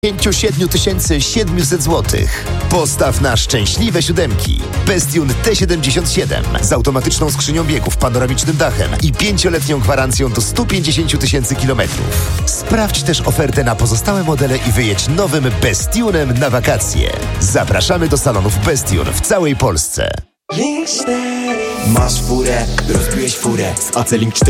57 700 zł. Postaw na szczęśliwe siódemki. Bestune T77 z automatyczną skrzynią biegów, panoramicznym dachem i 5-letnią gwarancją do 150 000 kilometrów. Sprawdź też ofertę na pozostałe modele i wyjedź nowym Bestunem na wakacje. Zapraszamy do salonów Bestune w całej Polsce. Masz furę, rozbiłeś furę z AC Link 4